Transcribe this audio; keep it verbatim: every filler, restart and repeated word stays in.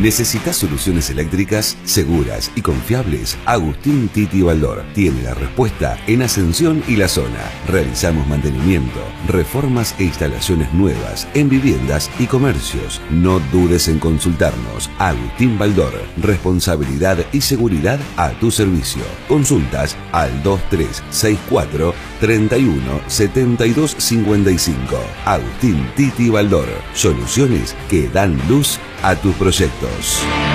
¿Necesitas soluciones eléctricas seguras y confiables? Agustín Titi Baldor tiene la respuesta en Ascensión y la zona. Realizamos mantenimiento, reformas e instalaciones nuevas en viviendas y comercios. No dudes en consultarnos. Agustín Baldor, responsabilidad y seguridad a tu servicio. Consultas al dos tres seis cuatro, treinta y uno, setenta y dos cincuenta y cinco. Agustín Titi Baldor, soluciones que dan luz a tus proyectos.